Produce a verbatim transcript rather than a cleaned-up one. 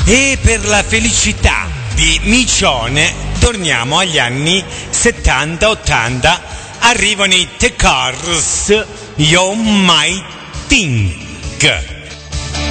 E per la felicità di Micione torniamo agli anni settanta ottanta, arrivano i The Cars, You Might Think.